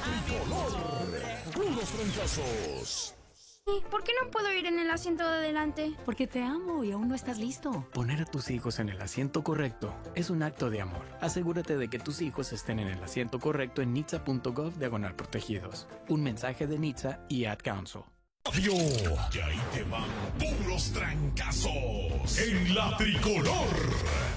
Tricolor. Puros trancazos. ¿Por qué no puedo ir en el asiento de adelante? Porque te amo y aún no estás listo. Poner a tus hijos en el asiento correcto es un acto de amor. Asegúrate de que tus hijos estén en el asiento correcto en nitsa.gov/protegidos. Un mensaje de NHTSA y Ad Council. Y ahí te van puros trancazos en la Tricolor.